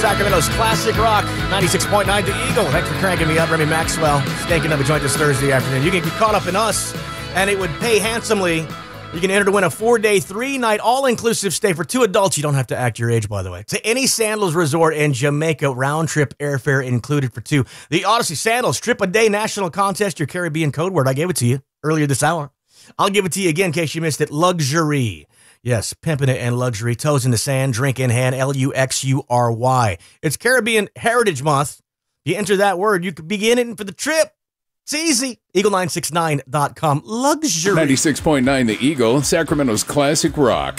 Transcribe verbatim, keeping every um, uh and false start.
Sacramento's classic rock, ninety-six point nine The Eagle. Thanks for cranking me up, Remy Maxwell. Stinking of a joint this Thursday afternoon. You can get caught up in us, and it would pay handsomely. You can enter to win a four-day, three-night, all-inclusive stay for two adults. You don't have to act your age, by the way. To any Sandals resort in Jamaica, round-trip airfare included for two. The Odyssey Sandals Trip-A-Day National Contest, your Caribbean code word. I gave it to you earlier this hour. I'll give it to you again in case you missed it. Luxury. Yes, pimping it and luxury. Toes in the sand, drink in hand, L U X U R Y. It's Caribbean Heritage Month. You enter that word, you could begin it for the trip. It's easy. eagle nine six nine dot com. Luxury. ninety-six point nine The Eagle, Sacramento's classic rock.